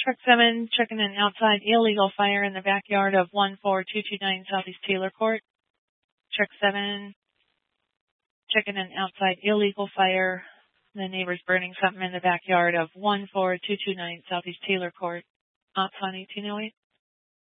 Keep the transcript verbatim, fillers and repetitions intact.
Truck seven, checking an outside illegal fire in the backyard of one four two two nine Southeast Taylor Court. Truck seven, checking an outside illegal fire. The neighbor's burning something in the backyard of one four two two nine Southeast Taylor Court. Ops on eighteen oh eight.